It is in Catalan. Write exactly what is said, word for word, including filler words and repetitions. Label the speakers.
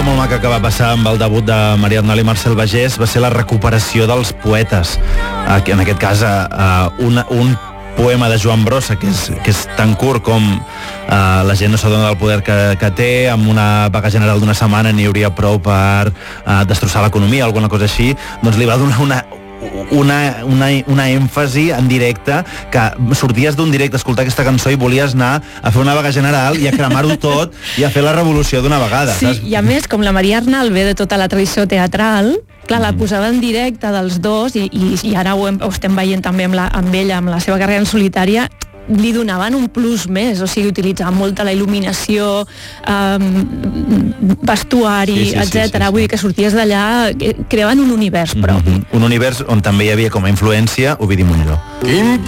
Speaker 1: molt maca que va passar amb el debut de Maria Arnal i Marcel Bagés va ser la recuperació dels poetes. En aquest cas, un, un poema de Joan Brossa, que és, que és tan curt com uh, la gent no s'adona del poder que, que té, amb una vaga general d'una setmana n'hi hauria prou per uh, destrossar l'economia, alguna cosa així, doncs li va donar una Una, una, una èmfasi en directe, que sorties d'un directe a escoltar aquesta cançó i volies anar a fer una vaga general i a cremar-ho tot i a fer la revolució d'una vegada.
Speaker 2: Sí, saps? I a més, com la Maria Arnal ve de tota la tradició teatral, clar, la posava en directe dels dos i, i, i ara ho, hem, ho estem veient també amb, la, amb ella, amb la seva carrera en solitària, li donaven un plus més, o sigui, utilitzar molta la il·luminació, um, vestuari, sí, sí, etcètera. Sí, sí, sí. Vull dir que sorties d'allà, creaven un univers propi.
Speaker 1: Mm-hmm. Un univers on també hi havia com a influència Ovidi Montllor.
Speaker 3: Quin